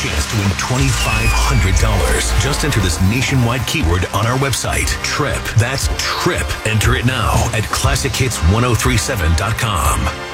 chance to win $2,500. Just enter this nationwide keyword on our website, TRIP. That's TRIP. Enter it now at ClassicHits1037.com.